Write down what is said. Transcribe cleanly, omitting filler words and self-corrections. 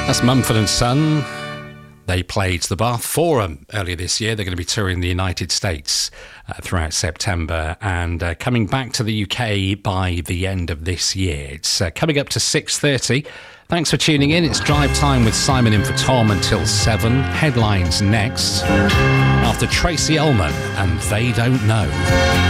That's Mumford & Son. They played the Bath Forum earlier this year. They're going to be touring the United States throughout September and coming back to the UK by the end of this year. It's coming up to 6:30. Thanks for tuning in. It's Drive Time with Simon in for Tom until 7. Headlines next after Tracy Ullman and They Don't Know.